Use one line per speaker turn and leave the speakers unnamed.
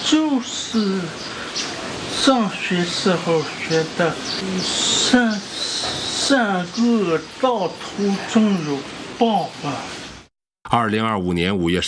就是上学时候学的善恶到头终有报吧。
2025年5月